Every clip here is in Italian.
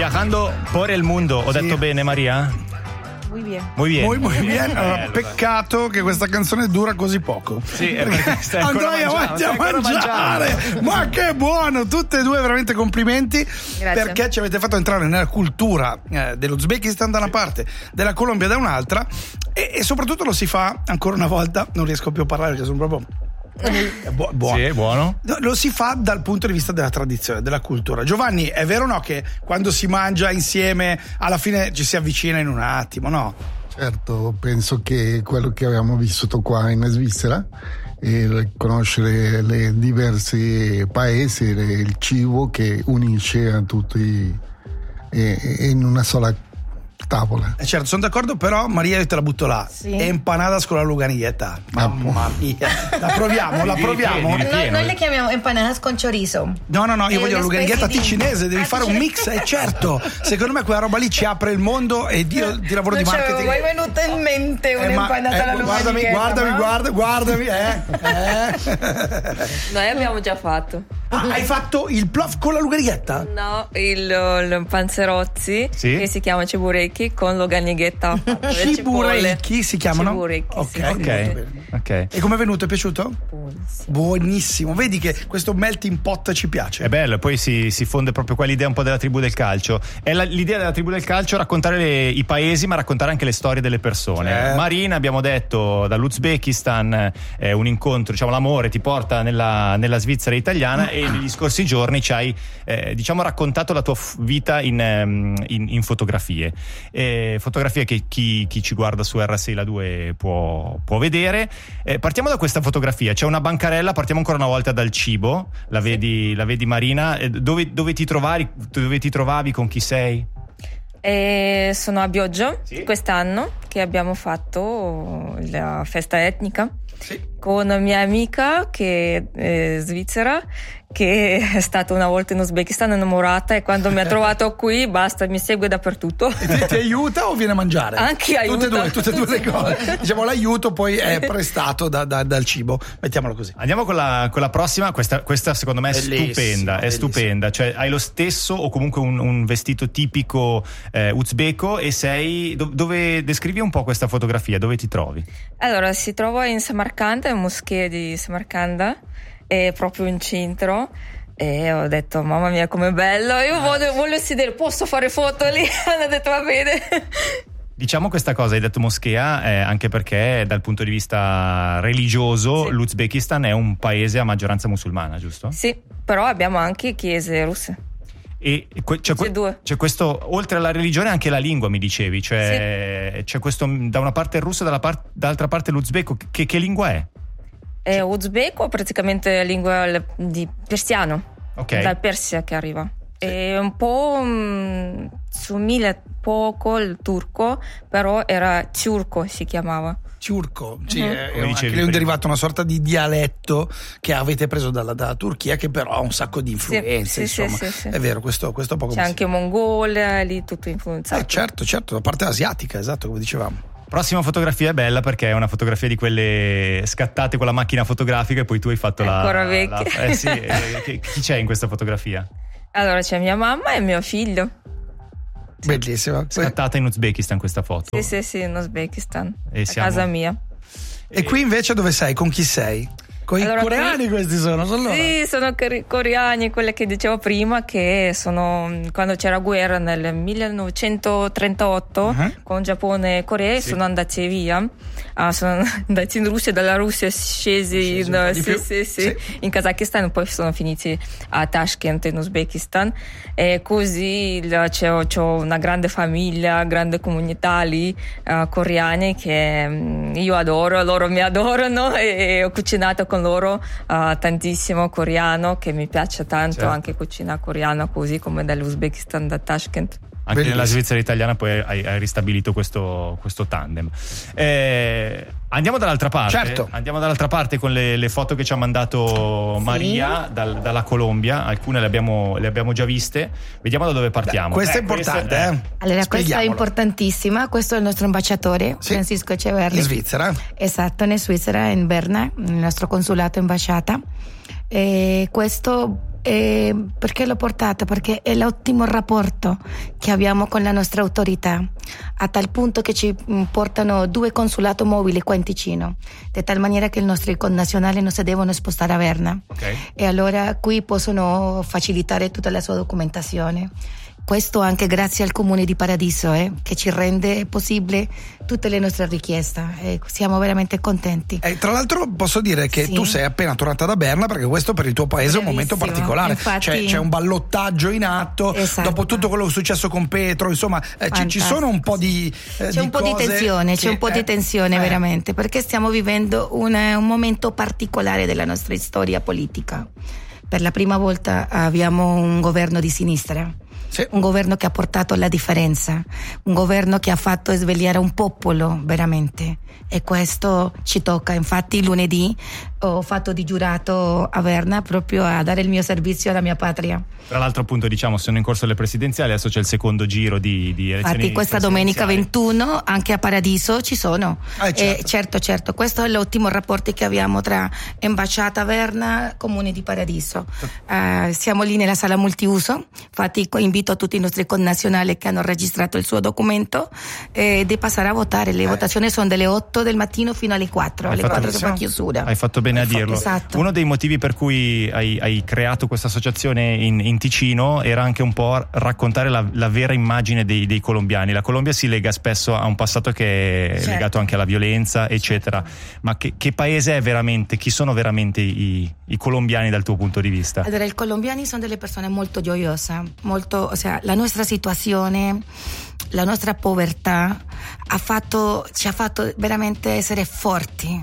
Viajando por el mundo, ho detto bene, Maria? Muy bien. Muy bien. Muy bien. Allora, peccato che questa canzone dura così poco. Sì, perché stai ancora andrai avanti a mangiare. Ma che buono! Tutte e due veramente complimenti. Grazie. Perché ci avete fatto entrare nella cultura dell'Uzbekistan da una parte, della Colombia da un'altra, e soprattutto lo si fa ancora una volta. Non riesco più a parlare perché sono proprio buono. Sì, è buono. Lo si fa dal punto di vista della tradizione, della cultura. Giovanni, è vero o no che quando si mangia insieme alla fine ci si avvicina in un attimo, no? Certo, penso che quello che abbiamo vissuto qua in Svizzera, conoscere le diversi paesi, il cibo che unisce a tutti in una sola tavola. Certo, sono d'accordo, però Maria, io te la butto là. Sì. Empanadas con la luganiglietta. Mamma mia. La proviamo? Noi le chiamiamo empanadas con chorizo. No, io voglio la luganiglietta ticinese. ticinese, devi fare un mix, certo. Secondo me quella roba lì ci apre il mondo e io di lavoro di marketing. Non ci è mai venuta in mente un'empanata alla luganiglietta. Guardami. Noi abbiamo già fatto. Hai fatto il plov con la luganiglietta? No, il panzerozzi, sì? che si chiama ciburecchi con luganiglietta. Ciburecchi si chiamano? Ciburecchi, sì. Ok. E com'è venuto? È piaciuto? Buonissimo. Vedi che questo melting pot ci piace. È bello, poi si fonde proprio qua l'idea un po' della tribù del calcio. È l'idea della tribù del calcio raccontare i paesi, ma raccontare anche le storie delle persone. Marina, abbiamo detto, dall'Uzbekistan, un incontro, diciamo, l'amore ti porta nella Svizzera italiana, e negli scorsi giorni ci hai raccontato la tua vita in fotografie. Fotografie che chi ci guarda su RSI La 2 può vedere. Partiamo da questa fotografia, c'è una bancarella, partiamo ancora una volta dal cibo, la vedi Marina, dove ti trovavi, con chi sei? Sono a Bioggio, sì, quest'anno, che abbiamo fatto la festa etnica, sì, con mia amica che è svizzera, che è stata una volta in Uzbekistan, innamorata, e quando mi ha trovato qui basta, mi segue dappertutto. Ti aiuta o viene a mangiare? Anche aiuta. Tutte e due le cose. Diciamo, l'aiuto poi è prestato dal cibo, mettiamolo così. Andiamo con la prossima. Questa secondo me è stupenda. Cioè, hai lo stesso o comunque un vestito tipico uzbeko, e sei dove descrivi un po' questa fotografia, dove ti trovi? Allora, si trova in Samarcanda, in moschea di Samarcanda, è proprio in centro, e ho detto mamma mia com'è bello, io voglio sedere, posso fare foto lì? Hanno detto va bene. Diciamo questa cosa, hai detto moschea, anche perché dal punto di vista religioso, sì, l'Uzbekistan è un paese a maggioranza musulmana, giusto? Sì, però abbiamo anche chiese russe. E c'è questo, oltre alla religione, anche la lingua, mi dicevi, cioè sì, c'è questo, da una parte il russo, dall'altra parte l'uzbeko. Che lingua è? Uzbeko, praticamente lingua di persiano, okay, dal Persia che arriva. Sì. È un po' somiglia poco al turco, però era turco, si chiamava. Turco, sì, Come anche lì è un derivato, una sorta di dialetto che avete preso dalla Turchia, che però ha un sacco di influenze, insomma. Sì. È vero, questo poco. C'è anche Mongolia, lì tutto influenzato. Certo, la parte asiatica, esatto, come dicevamo. Prossima fotografia è bella perché è una fotografia di quelle scattate con la macchina fotografica, e poi tu hai fatto ancora vecchia. Chi c'è in questa fotografia? Allora c'è mia mamma e mio figlio. Bellissima. Scattata in Uzbekistan questa foto. Sì, in Uzbekistan, casa mia. E qui invece dove sei? Con chi sei? Con i coreani questi sono loro? Sì, sono coreani, quelle che dicevo prima, che sono quando c'era guerra nel 1938 con Giappone e Corea, sì, sono andati via, sono andati in Russia, dalla Russia scesi in Kazakistan, poi sono finiti a Tashkent in Uzbekistan, e così c'ho una grande famiglia, grande comunità lì, coreani, che io adoro, loro mi adorano, e ho cucinato con loro tantissimo coreano, che mi piace tanto, certo, anche cucina coreana, così come dall'Uzbekistan, da Tashkent. Anche bellissimo. Nella Svizzera italiana poi hai ristabilito questo tandem. Andiamo dall'altra parte. Certo. Andiamo dall'altra parte con le foto che ci ha mandato Maria dalla Colombia. Alcune le abbiamo già viste. Vediamo da dove partiamo. Questa è importante. Allora, questa è importantissima. Questo è il nostro ambasciatore, sì, Francisco Echeverri. In Svizzera. Esatto, in Svizzera, in Berna, il nostro consolato ambasciata. Questo Perché l'ho portato? Perché è l'ottimo rapporto che abbiamo con la nostra autorità, a tal punto che ci portano 2 consulati mobili qua in Ticino, di tal maniera che i nostri connazionali non si devono spostare a Verna. Okay. E allora qui possono facilitare tutta la sua documentazione. Questo anche grazie al Comune di Paradiso, che ci rende possibile tutte le nostre richieste. Siamo veramente contenti. Tra l'altro posso dire che tu sei appena tornata da Berna, perché questo per il tuo paese è un momento particolare. Infatti, c'è un ballottaggio in atto, esatto. Dopo tutto quello che è successo con Petro, insomma ci sono un po' di c'è un po' di tensione, c'è un po' di tensione veramente, perché stiamo vivendo un momento particolare della nostra storia politica. Per la prima volta abbiamo un governo di sinistra. Sì. Un governo che ha portato la differenza, un governo che ha fatto svegliare un popolo veramente, e questo ci tocca. Infatti lunedì ho fatto di giurato a Verna proprio a dare il mio servizio alla mia patria. Tra l'altro appunto sono in corso le presidenziali, adesso c'è il secondo giro di elezioni. Infatti questa domenica 21 anche a Paradiso ci sono. Certo, questo è l'ottimo rapporto che abbiamo tra Ambasciata Verna, Comune di Paradiso. Siamo lì nella sala multiuso, infatti invito a tutti i nostri connazionali che hanno registrato il suo documento di passare a votare. Le votazioni sono dalle 8 del mattino fino alle 4, alle 4 che fa chiusura. Hai fatto bene a dirlo. Esatto. Uno dei motivi per cui hai creato questa associazione in Ticino era anche un po' raccontare la vera immagine dei colombiani. La Colombia si lega spesso a un passato che è legato anche alla violenza, eccetera. Ma che paese è veramente? Chi sono veramente i colombiani dal tuo punto di vista? Allora, i colombiani sono delle persone molto gioiose, la nostra situazione, la nostra povertà ci ha fatto veramente essere forti.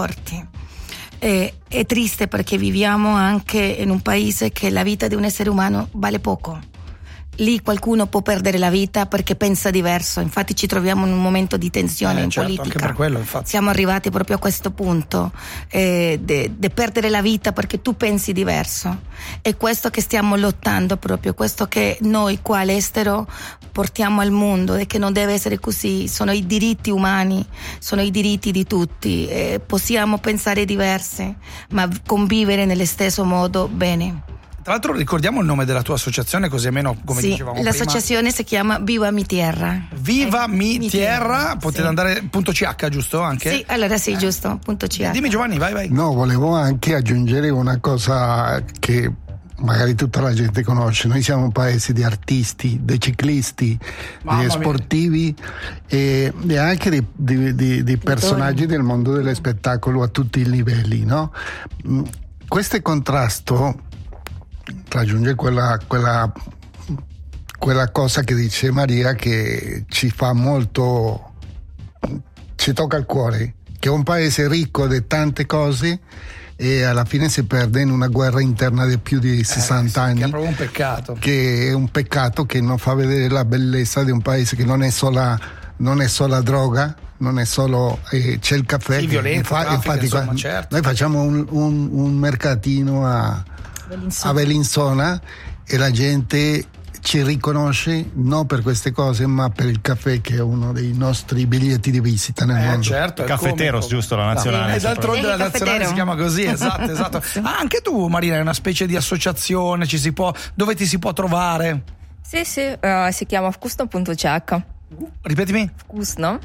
È triste perché viviamo anche in un paese che la vita di un essere umano vale poco. Lì qualcuno può perdere la vita perché pensa diverso, infatti ci troviamo in un momento di tensione in politica. Anche per quello, infatti. Siamo arrivati proprio a questo punto di perdere la vita perché tu pensi diverso. È questo che stiamo lottando, proprio questo che noi qua all'estero portiamo al mondo, e che non deve essere così. Sono i diritti umani, sono i diritti di tutti, possiamo pensare diverse ma convivere nello stesso modo bene. Tra l'altro ricordiamo il nome della tua associazione, così almeno come dicevamo prima. L'associazione si chiama Viva Mi Tierra. Viva Mi Tierra, potete andare .ch, giusto anche? Sì, allora sì, giusto, .ch. Dimmi Giovanni, vai. No, volevo anche aggiungere una cosa che magari tutta la gente conosce. Noi siamo un paese di artisti, di ciclisti, di sportivi e anche di personaggi del mondo dello spettacolo a tutti i livelli, no? Questo contrasto raggiunge quella cosa che dice Maria, che ci fa molto, ci tocca il cuore, che è un paese ricco di tante cose e alla fine si perde in una guerra interna di più di 60 anni, che è proprio un peccato, che è un peccato che non fa vedere la bellezza di un paese che non è solo droga, non è solo c'è il caffè, violenza, infatti insomma, certo. Noi facciamo un mercatino a Bellinzona e la gente ci riconosce non per queste cose ma per il caffè, che è uno dei nostri biglietti di visita nel mondo. Certo, Cafeteros, giusto, la nazionale. E d'altronde la nazionale si chiama così, esatto. Anche tu Marina hai una specie di associazione, dove ti si può trovare? Sì, si chiama Vkusno.ch. Ripetimi. Vkusno.